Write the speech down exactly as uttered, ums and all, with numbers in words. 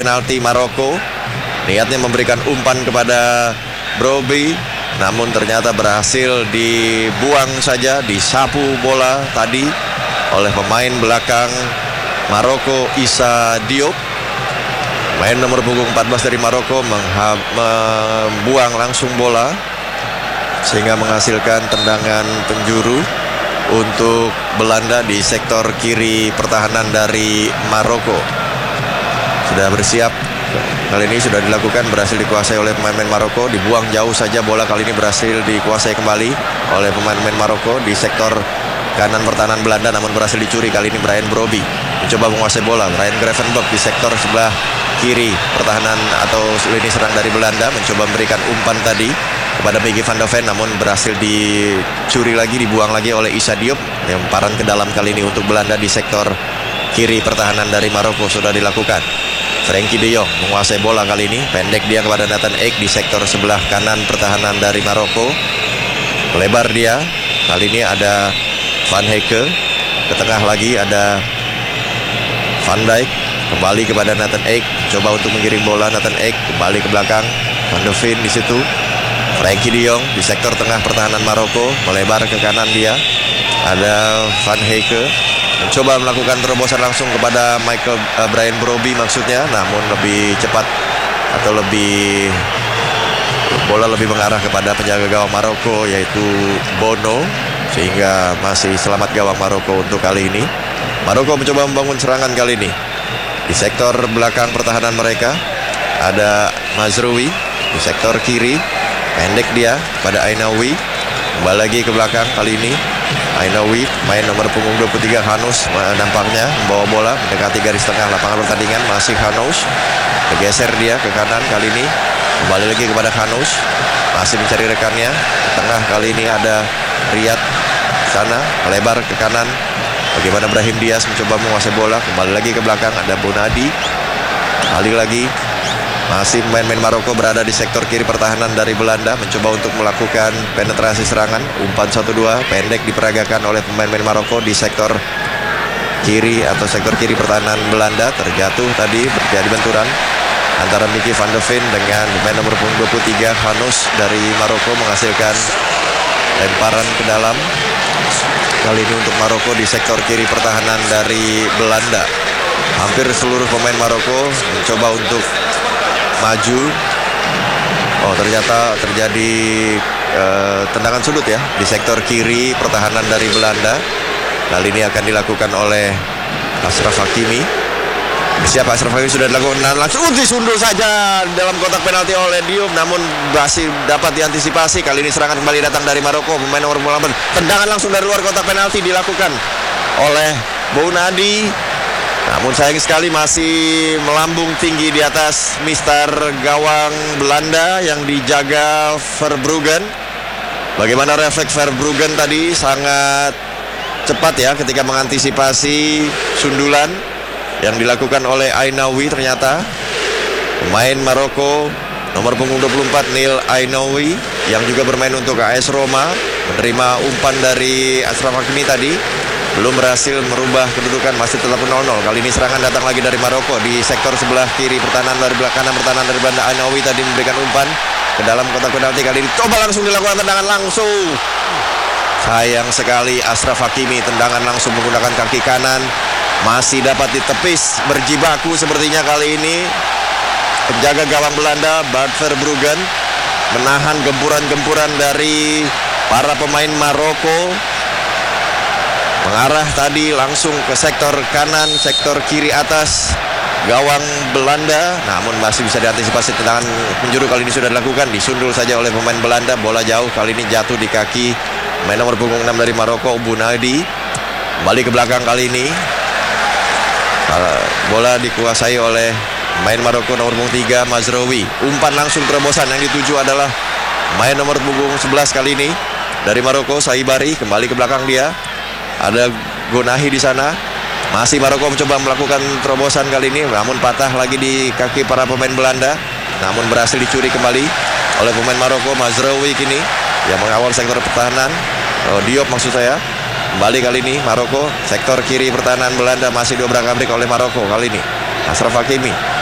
penalti Maroko. Niatnya memberikan umpan kepada Brobbey, namun ternyata berhasil dibuang saja, disapu bola tadi oleh pemain belakang Maroko, Issa Diop. Main nomor punggung empat belas dari Maroko membuang langsung bola sehingga menghasilkan tendangan penjuru untuk Belanda di sektor kiri pertahanan dari Maroko. Sudah bersiap. Kali ini sudah dilakukan, berhasil dikuasai oleh pemain-pemain Maroko. Dibuang jauh saja bola, kali ini berhasil dikuasai kembali oleh pemain-pemain Maroko di sektor kanan pertahanan Belanda, namun berhasil dicuri. Kali ini Brian Brobbey mencoba menguasai bola. Brian Gravenberch di sektor sebelah kiri pertahanan atau lini serang dari Belanda mencoba memberikan umpan tadi kepada Micky van de Ven, namun berhasil dicuri lagi, dibuang lagi oleh Issa Diop. Lemparan ke dalam kali ini untuk Belanda di sektor kiri pertahanan dari Maroko sudah dilakukan. Frenkie de Jong menguasai bola kali ini, pendek dia kepada Nathan Ake di sektor sebelah kanan pertahanan dari Maroko. Lebar dia, kali ini ada Van Hecke, ke tengah lagi ada Van Dijk, kembali kepada Nathan Ake, coba untuk mengirim bola. Nathan Ake kembali ke belakang, Van de Ven di situ. Frenkie de Jong di sektor tengah pertahanan Maroko, melebar ke kanan dia, ada Van Hecke, mencoba melakukan terobosan langsung kepada Michael uh, Brian Brobbey maksudnya, namun lebih cepat atau lebih bola lebih mengarah kepada penjaga gawang Maroko yaitu Bono, sehingga masih selamat gawang Maroko untuk kali ini. Maroko mencoba membangun serangan kali ini di sektor belakang pertahanan mereka. Ada Mazraoui di sektor kiri, pendek dia pada Ainaoui, kembali lagi ke belakang kali ini. Ainaoui, main nomor punggung dua puluh tiga, Hanous nampaknya membawa bola mendekati garis tengah lapangan pertandingan. Masih Hanous, bergeser dia ke kanan kali ini, kembali lagi kepada Hanous, masih mencari rekannya ke tengah. Kali ini ada Riyad sana, melebar ke kanan. Bagaimana Brahim Diaz mencoba menguasai bola, kembali lagi ke belakang. Ada Bonadi, kali lagi masih pemain-pemain Maroko berada di sektor kiri pertahanan dari Belanda, mencoba untuk melakukan penetrasi serangan. Umpan satu dua pendek diperagakan oleh pemain-pemain Maroko di sektor kiri atau sektor kiri pertahanan Belanda. Terjatuh tadi, terjadi benturan antara Micky van de Ven dengan pemain nomor punggung dua puluh tiga Hanous dari Maroko, menghasilkan lemparan ke dalam. Kali ini untuk Maroko di sektor kiri pertahanan dari Belanda. Hampir seluruh pemain Maroko mencoba untuk maju. Oh, ternyata terjadi uh, tendangan sudut ya di sektor kiri pertahanan dari Belanda. Kali ini akan dilakukan oleh Achraf Hakimi. Siapa Achraf Hakimi sudah dilakukan, dan langsung disundul saja dalam kotak penalti oleh Diop, namun masih dapat diantisipasi. Kali ini serangan kembali datang dari Maroko, pemain nomor delapan. Tendangan langsung dari luar kotak penalti dilakukan oleh Bonadi. Namun sayang sekali masih melambung tinggi di atas mister gawang Belanda yang dijaga Verbruggen. Bagaimana refleks Verbruggen tadi, sangat cepat ya ketika mengantisipasi sundulan yang dilakukan oleh Ainaoui. Ternyata pemain Maroko nomor punggung dua puluh empat Neil Ainaoui yang juga bermain untuk A S Roma menerima umpan dari Achraf Hakimi tadi, belum berhasil merubah kedudukan, masih tetap nol nol. Kali ini serangan datang lagi dari Maroko di sektor sebelah kiri pertahanan dari belakang kanan pertahanan dari Belanda. Ainaoui tadi memberikan umpan ke dalam kotak penalti, kali ini coba langsung dilakukan tendangan langsung. Sayang sekali Achraf Hakimi, tendangan langsung menggunakan kaki kanan, masih dapat ditepis. Berjibaku sepertinya kali ini penjaga gawang Belanda Bart Verbruggen menahan gempuran-gempuran dari para pemain Maroko. Mengarah tadi langsung ke sektor kanan, sektor kiri atas gawang Belanda, namun masih bisa diantisipasi. Tendangan penjuru kali ini sudah dilakukan, disundul saja oleh pemain Belanda. Bola jauh, kali ini jatuh di kaki main nomor punggung enam dari Maroko, Bonadi. Kembali ke belakang kali ini. Bola dikuasai oleh main Maroko nomor punggung tiga Mazraoui. Umpan langsung terobosan yang dituju adalah main nomor punggung sebelas kali ini dari Maroko, Saibari. Kembali ke belakang dia. Ada Gonahi di sana. Masih Maroko mencoba melakukan terobosan kali ini, namun patah lagi di kaki para pemain Belanda. Namun berhasil dicuri kembali oleh pemain Maroko, Mazraoui kini yang mengawal sektor pertahanan. Oh, Diop maksud saya. Kembali kali ini Maroko, sektor kiri pertahanan Belanda masih diobrak-abrik oleh Maroko kali ini. Achraf Hakimi